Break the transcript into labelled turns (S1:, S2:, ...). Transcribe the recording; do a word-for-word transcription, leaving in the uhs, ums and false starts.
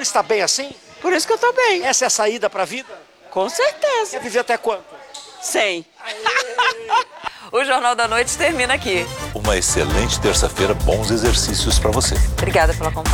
S1: está bem assim?
S2: Por isso que eu tô bem.
S1: Essa é a saída pra vida?
S2: Com certeza.
S1: Quer viver até quanto?
S2: Cem. O Jornal da Noite termina aqui.
S3: Uma excelente terça-feira, bons exercícios para você.
S2: Obrigada pela companhia.